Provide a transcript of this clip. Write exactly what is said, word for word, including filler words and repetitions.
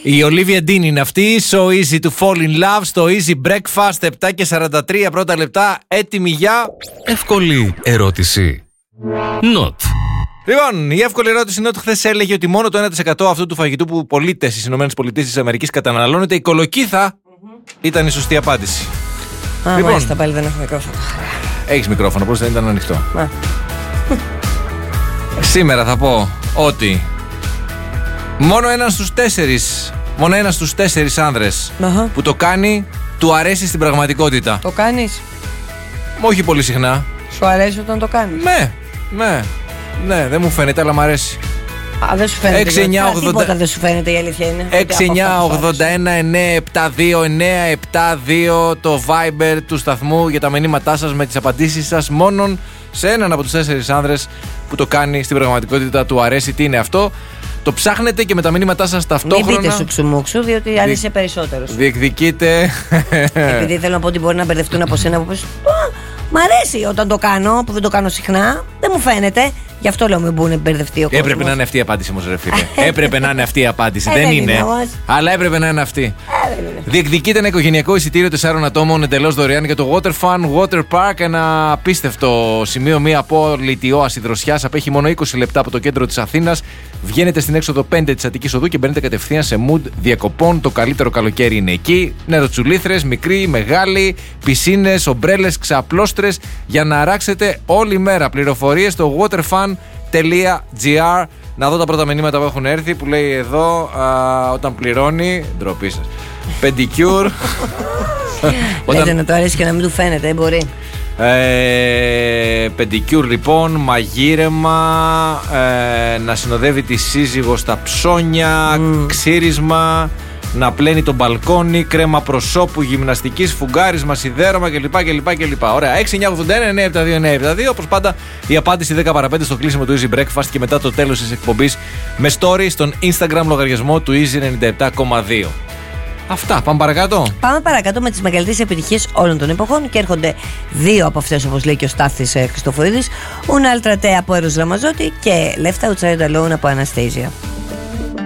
Η Olivia Dean είναι αυτή. So easy to fall in love στο Easy Breakfast. επτά και σαράντα τρία πρώτα λεπτά. Έτοιμοι για. Εύκολη ερώτηση. Not. Λοιπόν, η εύκολη ερώτηση είναι ότι χθες έλεγε ότι μόνο το ένα τοις εκατό αυτού του φαγητού που πολίτες στις ΗΠΑ καταναλώνεται, η κολοκύθα, mm-hmm. ήταν η σωστή απάντηση. Α, λοιπόν, μάλιστα, πάλι δεν έχω μικρόφωνο. Έχεις μικρόφωνο, πώς δεν ήταν ανοιχτό. Σήμερα θα πω ότι μόνο ένας στους τέσσερις, μόνο ένας στους τέσσερις άνδρες uh-huh. που το κάνει, του αρέσει στην πραγματικότητα. Το κάνεις? Όχι πολύ συχνά. Σου αρέσει όταν το κάνεις? Ναι, ναι, ναι, δεν μου φαίνεται, αλλά μου αρέσει. Α, δεν σου φαίνεται. έξι εννιά ογδόντα... Τίποτα δεν σου φαίνεται, η αλήθεια είναι. έξι εννιά ογδόντα ένα εννιά επτά δύο εννιά επτά δύο το Viber του σταθμού για τα μηνύματά σας με τις απαντήσεις σας. Μόνον σε έναν από τους τέσσερις άνδρες που το κάνει στην πραγματικότητα του αρέσει. Τι είναι αυτό? Το ψάχνετε και με τα μηνύματά σας ταυτόχρονα. Μην πείτε σουξουμούξου, διότι Δι... άρεσε περισσότερος. Διεκδικείτε. Επειδή θέλω να πω ότι μπορεί να μπερδευτούν από σένα που πες, μ' αρέσει όταν το κάνω, που δεν το κάνω συχνά, δεν μου φαίνεται. Γι' αυτό λέω μην μπουν μπερδευτεί ο κόσμος. Έπρεπε να είναι αυτή η απάντηση όμως, ρε φίλε. Έπρεπε να είναι αυτή η απάντηση. Δεν είναι. Αλλά έπρεπε να είναι αυτή. Διεκδικείται ένα οικογενειακό εισιτήριο τεσσάρων ατόμων εντελώς δωρεάν για το Water Fun Water Park. Ένα απίστευτο σημείο, μια απόλυτη όαση δροσιάς. Απέχει μόνο είκοσι λεπτά από το κέντρο της Αθήνας. Βγαίνετε στην έξοδο πέντε της Αττικής Οδού και μπαίνετε κατευθείαν σε mood διακοπών. Το καλύτερο καλοκαίρι είναι εκεί. Νεροτσουλήθρες, μικροί, μεγάλοι, πισίνες, ομπρέλες, ξαπλώστρες για να αράξετε όλη μέρα. Πληροφορίες στο waterfun.gr. Να δω τα πρώτα μηνύματα που έχουν έρθει που λέει εδώ α, όταν πληρώνει. Ντροπή σας. Πεντικιούρ. Λέτε να το αρέσει και να μην του φαίνεται, μπορεί. Ε, πεντικιούρ λοιπόν, μαγείρεμα, ε, να συνοδεύει τη σύζυγο στα ψώνια, mm. ξύρισμα, να πλένει το μπαλκόνι, κρέμα προσώπου, γυμναστικής, φουγγάρισμα, σιδέρωμα κλπ. κλπ, κλπ. Ωραία. έξι εννιά ογδόντα ένα εννιά επτά δύο εννιά επτά δύο. Όπως πάντα, η απάντηση δέκα παρά πέντε στο κλείσιμο του Easy Breakfast και μετά το τέλος της εκπομπής με story στον Instagram λογαριασμό του Easy ενενήντα επτά κόμμα δύο. Αυτά, πάμε παρακάτω. Πάμε παρακάτω με τις μεγαλύτερες επιτυχίες όλων των εποχών και έρχονται δύο από αυτές, όπως λέει και ο Στάθης Χριστοφορίδης. Una altra te από Eros Ramazzotti και Left Outside Alone από Anastasia.